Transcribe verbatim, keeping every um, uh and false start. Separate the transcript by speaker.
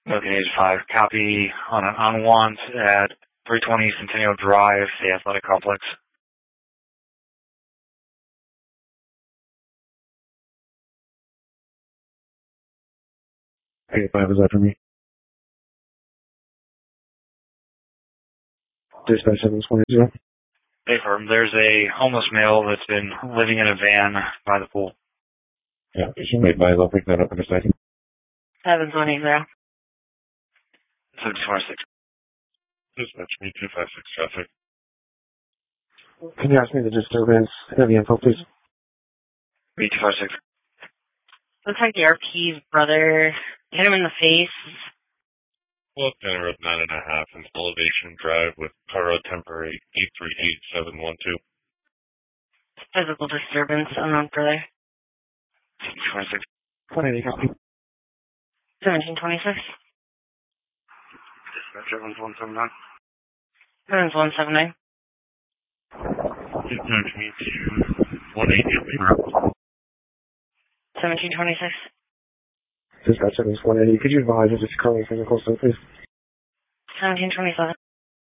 Speaker 1: Okay, five. Copy on an unwant at three twenty Centennial Drive, the athletic complex.
Speaker 2: eight five, is that for me? Dispatch seven one zero.
Speaker 1: Hey, firm. There's a homeless male that's been living in a van by the pool.
Speaker 2: Yeah, you should make my I'll pick that up in a second.
Speaker 3: seven one eight zero.
Speaker 1: seven two five six.
Speaker 2: Dispatch me two five six traffic. Can you ask me the disturbance and the info, please?
Speaker 1: B two five six.
Speaker 3: Looks like the R P's brother hit him in the face.
Speaker 2: Well, center of nine and a half and elevation drive with Caro temporary eight three eight seven one two.
Speaker 3: Physical disturbance, unknown brother.
Speaker 1: seven two five six.
Speaker 2: one eighty copy.
Speaker 3: seventeen twenty-six.
Speaker 1: Dispatch seven one seven nine.
Speaker 3: seven one seven nine.
Speaker 2: Dispatch me to one eighty.
Speaker 3: seventeen twenty-six.
Speaker 2: Dispatch seven one eighty. Could you advise if it's currently physical, so please?
Speaker 3: seventeen twenty-seven.